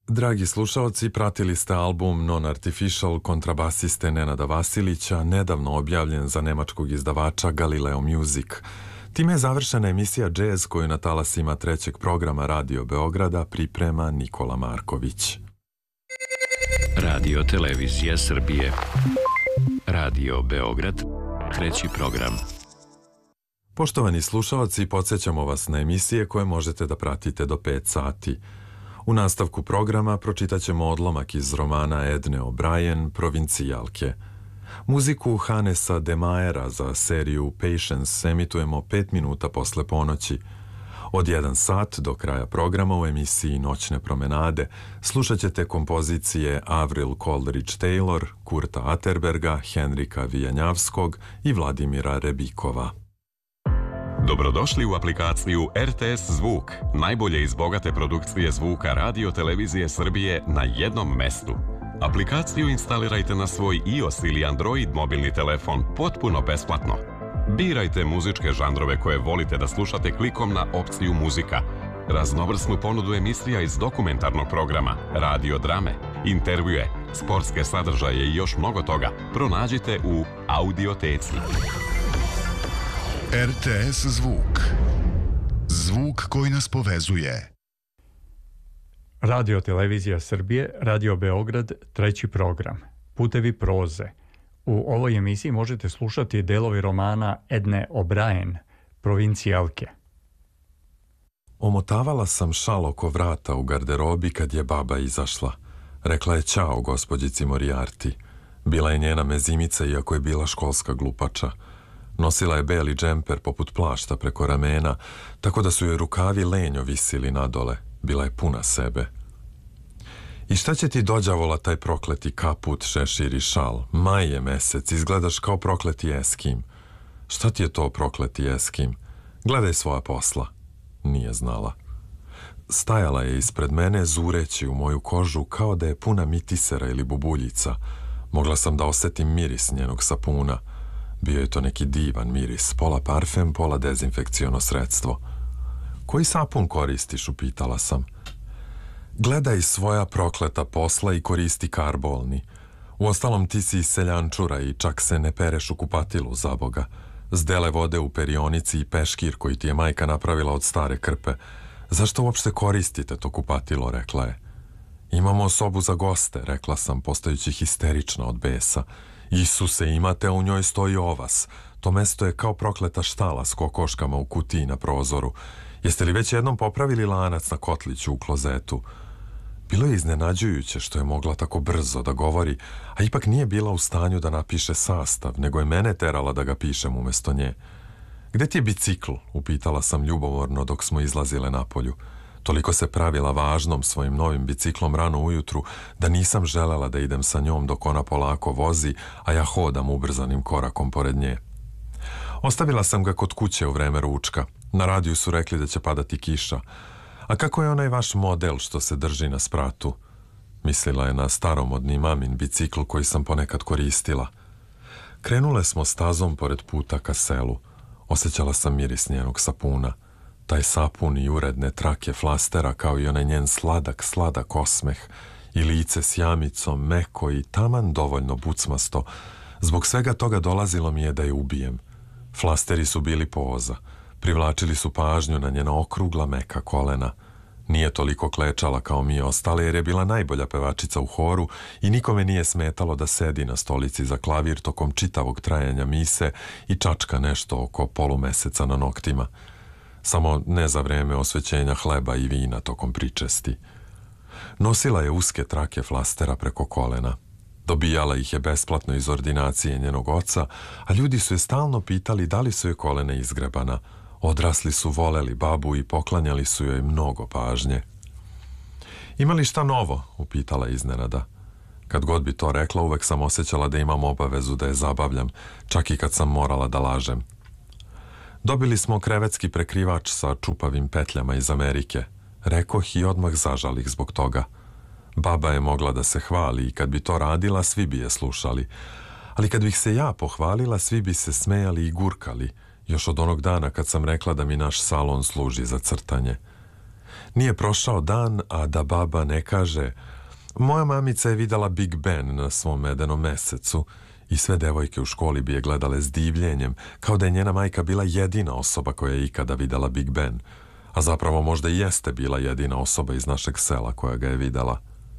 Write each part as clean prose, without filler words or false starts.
Dragi slušaoci, pratili ste album Non-Artificial kontrabasiste Nenada Vasilića, nedavno objavljen za nemačkog izdavača Galileo Music. Time je završena emisija Jazz koju na talasima trećeg programa Radio Beograda priprema Nikola Marković. Radio Televizija Srbije. Radio Beograd, treći program. Poštovani slušaoci, podsjećamo vas na emisije koje možete da pratite do 5 sati. U nastavku programa pročitat ćemo odlomak iz romana Edne O'Brien, Provincijalke. Muziku Hanesa de Mayera za seriju Patience emitujemo 5 minuta posle ponoći. Od 1 sat do kraja programa u emisiji Noćne promenade slušat ćete kompozicije Avril Coleridge-Taylor, Kurta Atterberga, Henrika Vijanjavskog i Vladimira Rebikova. Dobrodošli u aplikaciju RTS Zvuk, najbolje iz bogate produkcije zvuka Radio Televizije Srbije na jednom mestu. Aplikaciju instalirajte na svoj iOS ili Android mobilni telefon potpuno besplatno. Birajte muzičke žanrove koje volite da slušate klikom na opciju muzika, raznovrsnu ponudu emisija iz dokumentarnog programa, radio drame, intervjue, sportske sadržaje i još mnogo toga pronađite u Audioteci. RTS Zvuk. Zvuk koji nas povezuje. Radio Televizija Srbije, Radio Beograd, treći program. Putevi proze. U ovoj emisiji možete slušati delovi romana Edne O'Brien, Provincijalke. Omotavala sam šal oko vrata u garderobi kad je baba izašla. Rekla je ćao gospođici Moriarty. Bila je njena mezimica iako je bila školska glupača. Nosila je beli džemper poput plašta preko ramena, tako da su joj rukavi lenjo visili nadole. Bila je puna sebe. I šta će ti dođavola taj prokleti kaput, šešir i šal? Maj je mesec, izgledaš kao prokleti Eskim. Šta ti je to prokleti Eskim? Gledaj svoja posla. Nije znala. Stajala je ispred mene, zureći u moju kožu kao da je puna mitisera ili bubuljica. Mogla sam da osetim miris njenog sapuna. Bio je to neki divan miris, pola parfem, pola dezinfekciono sredstvo. Koji sapun koristiš, upitala sam. Gledaj svoja prokleta posla i koristi karbolni. Uostalom ti si seljančura i čak se ne pereš u kupatilu, zaboga. Zdele vode u perionici i peškir koji ti je majka napravila od stare krpe. Zašto uopšte koristite to kupatilo, rekla je. Imamo sobu za goste, rekla sam, postajući histerična od besa. Isuse, imate, a u njoj stoji ovas. To mesto je kao prokleta štala s kokoškama u kutiji na prozoru. Jeste li već jednom popravili lanac na kotliću u klozetu? Bilo je iznenađujuće što je mogla tako brzo da govori, a ipak nije bila u stanju da napiše sastav, nego je mene terala da ga pišem umjesto nje. Gde ti je bicikl? Upitala sam ljubomorno dok smo izlazile napolju. Toliko se pravila važnom svojim novim biciklom rano ujutru da nisam želela da idem sa njom dok ona polako vozi, a ja hodam ubrzanim korakom pored nje. Ostavila sam ga kod kuće u vreme ručka. Na radiju su rekli da će padati kiša. A kako je onaj vaš model što se drži na spratu? Mislila je na staromodni mamin bicikl koji sam ponekad koristila. Krenule smo stazom pored puta ka selu. Osjećala sam miris njenog sapuna. Taj sapun i uredne trake flastera kao i onaj njen sladak osmeh i lice s jamicom, meko i taman dovoljno bucmasto. Zbog svega toga dolazilo mi je da je ubijem. Flasteri su bili poza. Privlačili su pažnju na njena okrugla meka kolena. Nije toliko klečala kao mi ostale jer je bila najbolja pevačica u horu i nikome nije smetalo da sedi na stolici za klavir tokom čitavog trajanja mise i čačka nešto oko polumeseca na noktima. Samo ne za vreme osvećenja hleba i vina tokom pričesti. Nosila je uske trake flastera preko kolena. Dobijala ih je besplatno iz ordinacije njenog oca, a ljudi su je stalno pitali da li su je kolena izgrebana. Odrasli su voleli babu i poklanjali su joj mnogo pažnje. Ima li šta novo? Upitala iznenada. Kad god bi to rekla, uvek sam osjećala da imam obavezu da je zabavljam, čak i kad sam morala da lažem. Dobili smo krevetski prekrivač sa čupavim petljama iz Amerike. Rekoh i odmah zažalih zbog toga. Baba je mogla da se hvali i kad bi to radila, svi bi je slušali. Ali kad bih se ja pohvalila, svi bi se smejali i gurkali, još od onog dana kad sam rekla da mi naš salon služi za crtanje. Nije prošao dan, a da baba ne kaže: moja mamica je videla Big Ben na svom medenom mesecu, i sve devojke u školi bi je gledale s divljenjem, kao da je njena majka bila jedina osoba koja je ikada videla Big Ben, a zapravo možda i jeste bila jedina osoba iz našeg sela koja ga je videla.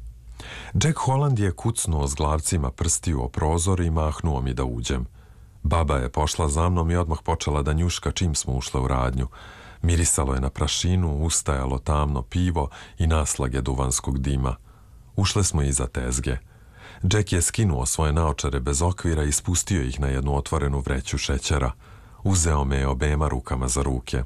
Jack Holland je kucnuo s glavcima prstiju o prozor i mahnuo mi da uđem. Baba je pošla za mnom i odmah počela da njuška čim smo ušle u radnju. Mirisalo je na prašinu, ustajalo tamno pivo i naslage duvanskog dima. Ušle smo iza tezge. Jack je skinuo svoje naočare bez okvira i spustio ih na jednu otvorenu vreću šećera. Uzeo me je obema rukama za ruke.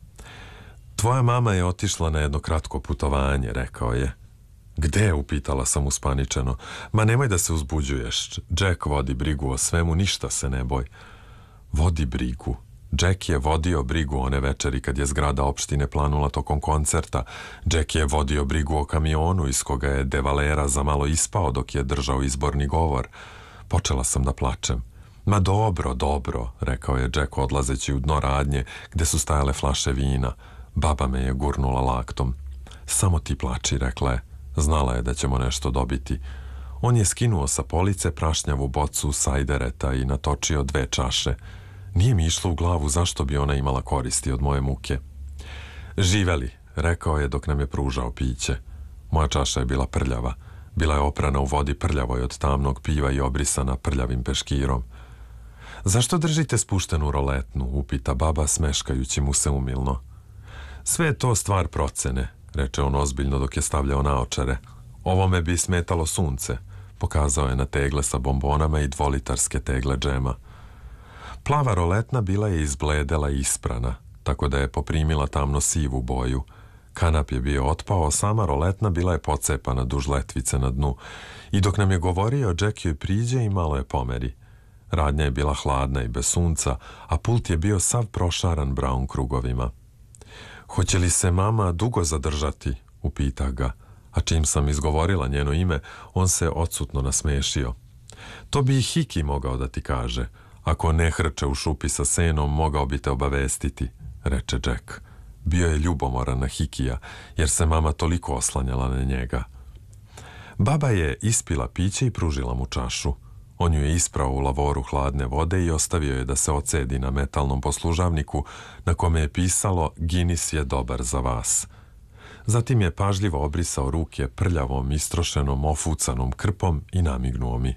Tvoja mama je otišla na jedno kratko putovanje, rekao je. Gde? Upitala sam uspaničeno. Ma nemoj da se uzbuđuješ. Jack vodi brigu o svemu, ništa se ne boj. Vodi brigu. Jack je vodio brigu one večeri kad je zgrada opštine planula tokom koncerta. Jack je vodio brigu o kamionu iz koga je De Valera za malo ispao dok je držao izborni govor. Počela sam da plačem. Ma dobro, dobro, rekao je Jack odlazeći u dno radnje gde su stajale flaše vina. Baba me je gurnula laktom. Samo ti plači, rekla je. Znala je da ćemo nešto dobiti. On je skinuo sa police prašnjavu bocu sajdereta i natočio 2 čaše. Nije mi išlo u glavu zašto bi ona imala koristi od moje muke. Živeli, rekao je dok nam je pružao piće. Moja čaša je bila prljava. Bila je oprana u vodi prljavoj od tamnog piva i obrisana prljavim peškirom. Zašto držite spuštenu roletnu? Upita baba smeškajući mu se umilno. Sve je to stvar procene, reče on ozbiljno dok je stavljao naočare. Ovome bi smetalo sunce. Pokazao je na tegle sa bombonama i 2-litarske tegle džema. Plava roletna bila je izbledela i isprana, tako da je poprimila tamno sivu boju. Kanap je bio otpao, sama roletna bila je pocepana duž letvice na dnu i dok nam je govorio, Jack joj priđe i malo je pomeri. Radnja je bila hladna i bez sunca, a pult je bio sav prošaran brown krugovima. Hoće li se mama dugo zadržati? Upita ga, a čim sam izgovorila njeno ime, on se odsutno nasmešio. To bi i Hiki mogao da ti kaže. Ako ne hrče u šupi sa senom, mogao bi te obavestiti, reče Jack. Bio je ljubomoran na Hikija, jer se mama toliko oslanjala na njega. Baba je ispila piće i pružila mu čašu. On ju je isprao u lavoru hladne vode i ostavio je da se ocedi na metalnom poslužavniku na kome je pisalo Guinness je dobar za vas. Zatim je pažljivo obrisao ruke prljavom, istrošenom, ofucanom krpom i namignuo mi.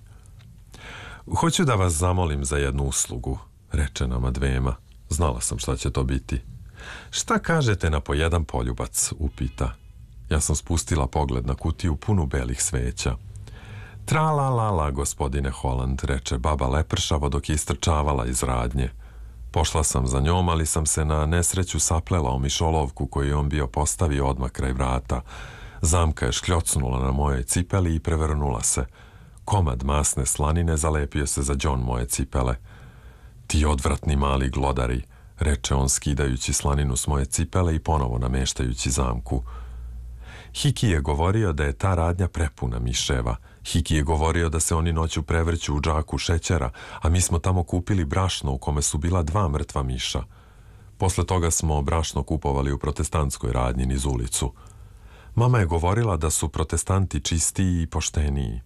Hoću da vas zamolim za jednu uslugu, reče nama dvema. Znala sam šta će to biti. Šta kažete na po jedan poljubac, upita. Ja sam spustila pogled na kutiju punu belih sveća. Tra la la la, gospodine Holland, reče baba lepršavo dok je istrčavala iz radnje. Pošla sam za njom, ali sam se na nesreću saplela o mišolovku koju je on bio postavio odmah kraj vrata. Zamka je škljocnula na mojoj cipeli i prevrnula se. Komad masne slanine zalepio se za đon moje cipele. Ti odvratni mali glodari, reče on skidajući slaninu s moje cipele i ponovo nameštajući zamku. Hiki je govorio da je ta radnja prepuna miševa. Hiki je govorio da se oni noću prevrću u džaku šećera, a mi smo tamo kupili brašno u kome su bila 2 mrtva miša. Posle toga smo brašno kupovali u protestantskoj radnji niz ulicu. Mama je govorila da su protestanti čistiji i pošteniji.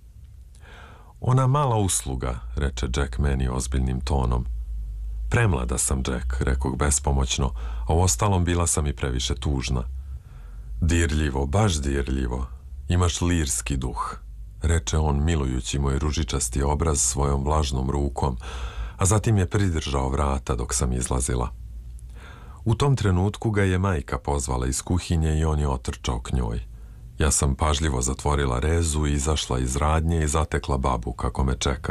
Ona mala usluga, reče Jack meni ozbiljnim tonom. Premlada sam, Jack, rekoh bespomoćno, a u ostalom bila sam i previše tužna. Dirljivo, baš dirljivo. Imaš lirski duh, reče on milujući moj ružičasti obraz svojom vlažnom rukom, a zatim je pridržao vrata dok sam izlazila. U tom trenutku ga je majka pozvala iz kuhinje i on je otrčao k njoj. Ja sam pažljivo zatvorila rezu i izašla iz radnje i zatekla babu kako me čeka.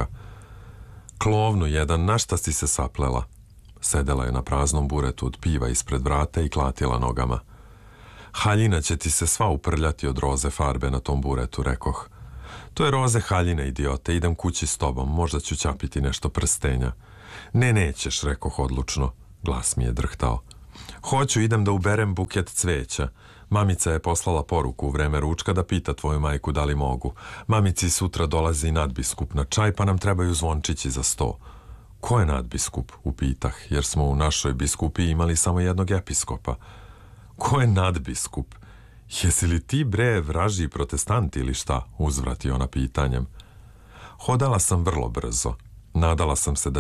Klovnu jedan, na šta si se saplela? Sedela je na praznom buretu od piva ispred vrata i klatila nogama. Haljina će ti se sva uprljati od roze farbe na tom buretu, rekoh. To je roze haljine, idiote, idem kući s tobom, možda ću ćapiti nešto prstenja. Ne, nećeš, rekoh odlučno. Glas mi je drhtao. Hoću, idem da uberem buket cveća. Mamica je poslala poruku u vreme ručka da pita tvoju majku da li mogu. Mamici sutra dolazi nadbiskup na čaj, pa nam trebaju zvončići za 100. Ko je nadbiskup? Upitah, jer smo u našoj biskupiji imali samo jednog episkopa. Ko je nadbiskup? Jesi li ti, bre, vražji protestant ili šta? Uzvratio ona pitanjem. Hodala sam vrlo brzo. Nadala sam se da